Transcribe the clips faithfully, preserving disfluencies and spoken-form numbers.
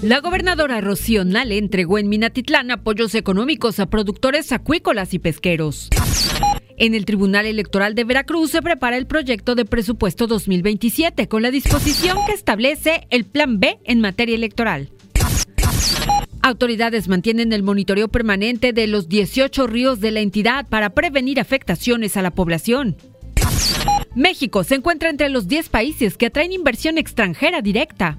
La gobernadora Rocío Nale entregó en Minatitlán apoyos económicos a productores acuícolas y pesqueros. En el Tribunal Electoral de Veracruz se prepara el proyecto de presupuesto dos mil veintisiete con la disposición que establece el Plan B en materia electoral. Autoridades mantienen el monitoreo permanente de los dieciocho ríos de la entidad para prevenir afectaciones a la población. México se encuentra entre los diez países que atraen inversión extranjera directa.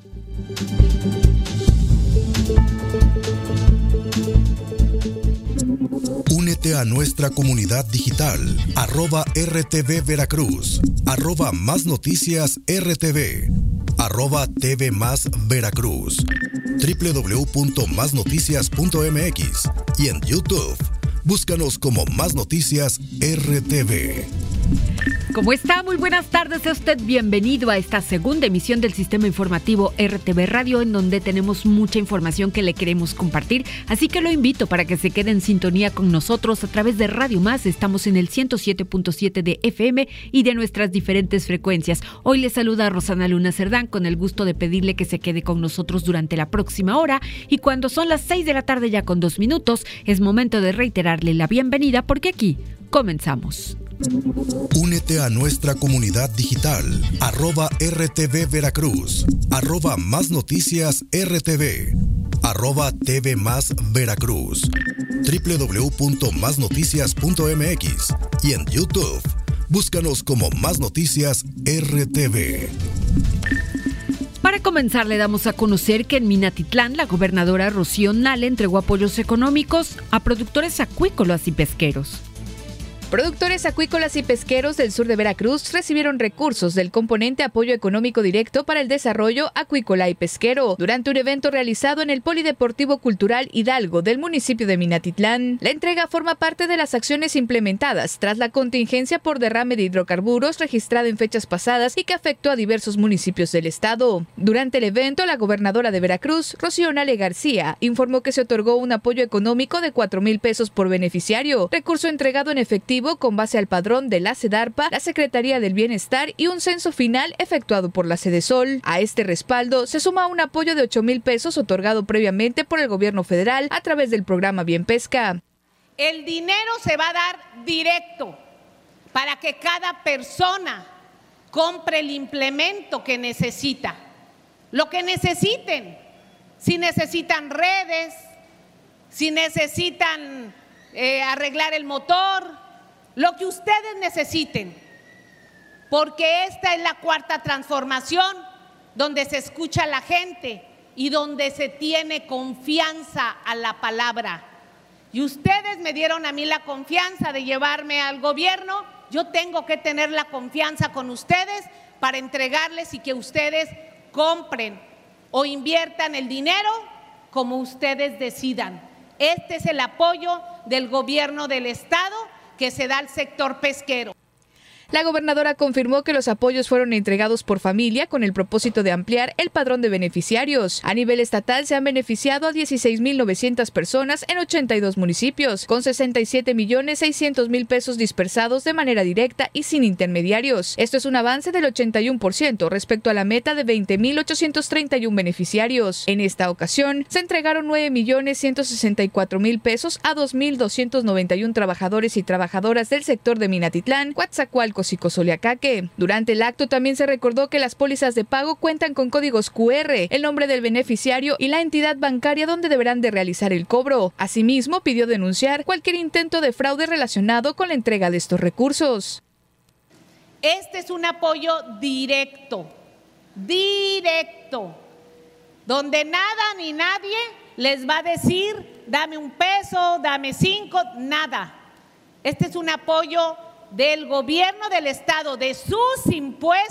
Únete a nuestra comunidad digital, arroba R T V Veracruz, arroba Más Noticias R T V, arroba T V Más Veracruz, doble u doble u doble u punto más noticias punto m x y en YouTube, búscanos como Más Noticias R T V. ¿Cómo está? Muy buenas tardes, sea usted bienvenido a esta segunda emisión del Sistema Informativo R T V Radio, en donde tenemos mucha información que le queremos compartir, así que lo invito para que se quede en sintonía con nosotros a través de Radio Más. Estamos en el ciento siete punto siete de F M y de nuestras diferentes frecuencias. Hoy le saluda Rosana Luna Cerdán con el gusto de pedirle que se quede con nosotros durante la próxima hora, y cuando son las seis de la tarde ya con dos minutos, es momento de reiterarle la bienvenida porque aquí comenzamos. Únete a nuestra comunidad digital, arroba R T V Veracruz, arroba Más Noticias R T V, arroba T V Más Veracruz, doble u doble u doble u punto más noticias punto m x y en YouTube, búscanos como Más Noticias R T V. Para comenzar, le damos a conocer que en Minatitlán la gobernadora Rocío Nale entregó apoyos económicos a productores acuícolas y pesqueros. Productores acuícolas y pesqueros del sur de Veracruz recibieron recursos del componente Apoyo Económico Directo para el Desarrollo Acuícola y Pesquero durante un evento realizado en el Polideportivo Cultural Hidalgo del municipio de Minatitlán. La entrega forma parte de las acciones implementadas tras la contingencia por derrame de hidrocarburos registrada en fechas pasadas y que afectó a diversos municipios del estado. Durante el evento, la gobernadora de Veracruz, Rocío Nale García, informó que se otorgó un apoyo económico de cuatro mil pesos por beneficiario, recurso entregado en efectivo con base al padrón de la SEDARPA, la Secretaría del Bienestar y un censo final efectuado por la Sedesol. A este respaldo se suma un apoyo de ocho mil pesos otorgado previamente por el gobierno federal a través del programa Bien Pesca. El dinero se va a dar directo para que cada persona compre el implemento que necesita, lo que necesiten. Si necesitan redes, si necesitan eh, arreglar el motor, lo que ustedes necesiten, porque esta es la cuarta transformación donde se escucha a la gente y donde se tiene confianza a la palabra. Y ustedes me dieron a mí la confianza de llevarme al gobierno, yo tengo que tener la confianza con ustedes para entregarles y que ustedes compren o inviertan el dinero como ustedes decidan. Este es el apoyo del gobierno del estado que se da al sector pesquero. La gobernadora confirmó que los apoyos fueron entregados por familia con el propósito de ampliar el padrón de beneficiarios. A nivel estatal se han beneficiado a dieciséis mil novecientas personas en ochenta y dos municipios, con sesenta y siete millones seiscientos mil pesos dispersados de manera directa y sin intermediarios. Esto es un avance del ochenta y uno por ciento respecto a la meta de veinte mil ochocientos treinta y uno beneficiarios. En esta ocasión se entregaron nueve millones ciento sesenta y cuatro mil pesos a dos mil doscientos noventa y uno trabajadores y trabajadoras del sector de Minatitlán, Coatzacoalcos y Cozoleacaque. Durante el acto también se recordó que las pólizas de pago cuentan con códigos cu erre, el nombre del beneficiario y la entidad bancaria donde deberán de realizar el cobro. Asimismo, pidió denunciar cualquier intento de fraude relacionado con la entrega de estos recursos. Este es un apoyo directo, directo, donde nada ni nadie les va a decir, dame un peso, dame cinco, nada. Este es un apoyo del gobierno del estado, de sus impuestos.